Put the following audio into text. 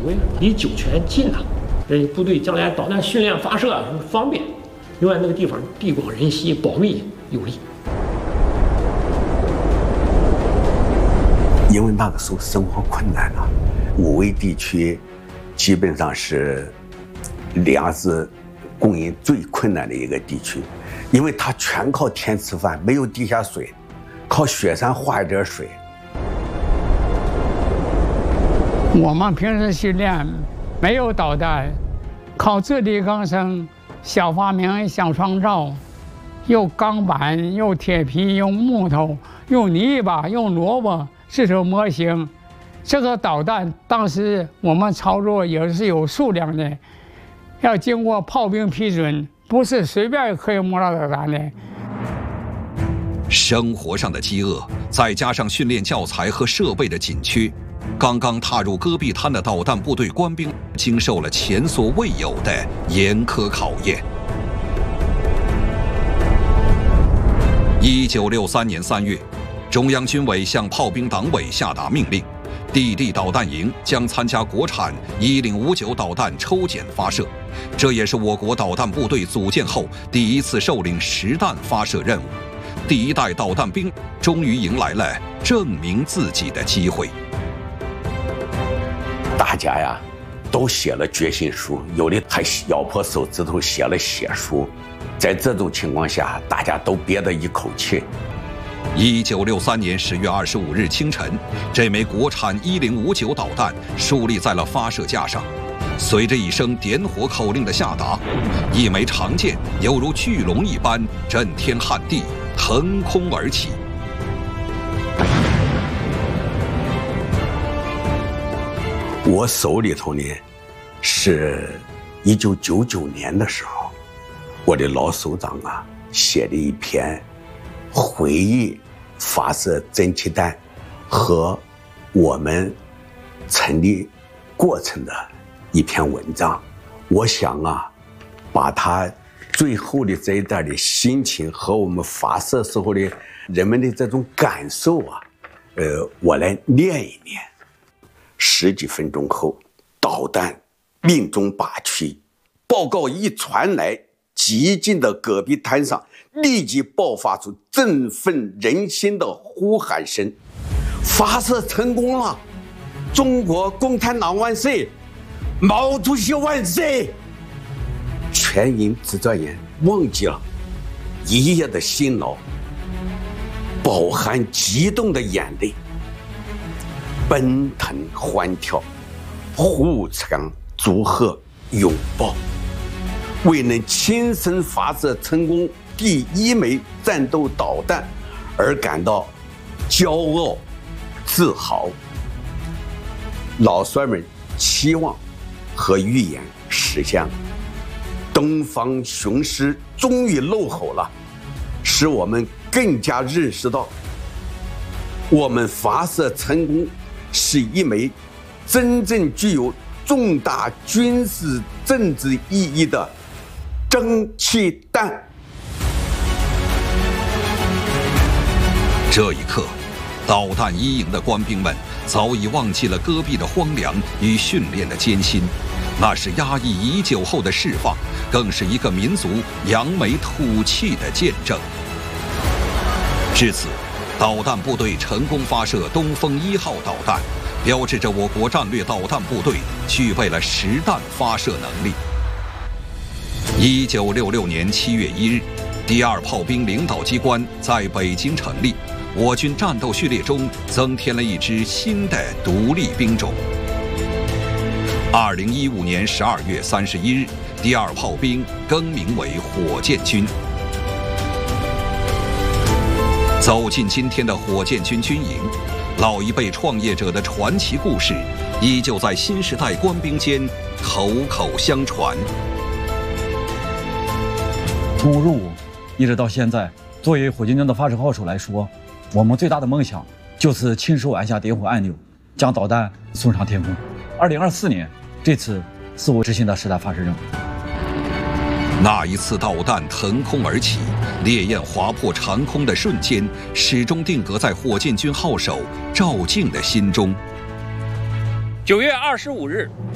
贵了，离酒泉近了，部队将来导弹训练发射方便。另外那个地方地广人稀，保密有利。 因为那个时候生活困难啊，武威地区基本上是粮食供应最困难的一个地区，因为它全靠天吃饭，没有地下水，靠雪山化一点水。 我们平时训练没有导弹，靠自力更生，小发明小创造，用钢板，用铁皮，用木头，用泥巴，用萝卜制成模型。这个导弹当时我们操作也是有数量的，要经过炮兵批准，不是随便可以摸到导弹的。 生活上的饥饿，再加上训练教材和设备的紧缺，刚刚踏入戈壁滩的导弹部队官兵经受了前所未有的严苛考验。1963年3月，中央军委向炮兵党委下达命令，地地导弹营将参加国产1059导弹抽检发射，这也是我国导弹部队组建后第一次受领实弹发射任务。第一代导弹兵终于迎来了证明自己的机会。 大家呀，都写了决心书，有的还咬破手指头写了血书。在这种情况下，大家都憋着一口气。 1963年10月25日清晨，这枚国产1059导弹竖立在了发射架上。随着一声点火口令的下达，一枚长箭犹如巨龙一般震天撼地，腾空而起。 我手里头呢，是1999年的时候，我的老首长啊写的一篇回忆发射真气弹和我们成立过程的一篇文章。我想啊，把他最后的这一段的心情和我们发射时候的人们的这种感受啊，我来念一念。10几分钟后，导弹命中靶区，报告一传来，激进的戈壁滩上立即爆发出振奋人心的呼喊声：发射成功了！中国共产党万岁！毛主席万岁！全营只这眼忘记了一夜的辛劳，饱含激动的眼泪，奔腾欢跳，互相祝贺拥抱，为能亲身发射成功第一枚战斗导弹而感到骄傲自豪。老帅们期望和预言实现了，东方雄狮终于露吼了，使我们更加认识到，我们发射成功是一枚真正具有重大军事政治意义的蒸汽弹。 这一刻，导弹一营的官兵们早已忘记了戈壁的荒凉与训练的艰辛，那是压抑已久后的释放，更是一个民族扬眉吐气的见证。至此，导弹部队成功发射东风1号导弹，标志着我国战略导弹部队具备了实弹发射能力。1966年7月1日，第2炮兵领导机关在北京成立，我军战斗序列中增添了一支新的独立兵种。2015年12月31日，第2炮兵更名为火箭军。走进今天的火箭军军营，老一辈创业者的传奇故事依旧在新时代官兵间口口相传。 从入伍一直到现在，作为火箭军的发射号手来说，我们最大的梦想就是亲手按下点火按钮，将导弹送上天空。2024年，这次是我执行的实弹发射任务。 那一次导弹腾空而起，烈焰划破长空的瞬间，始终定格在火箭军号手赵静的心中。 9月25日。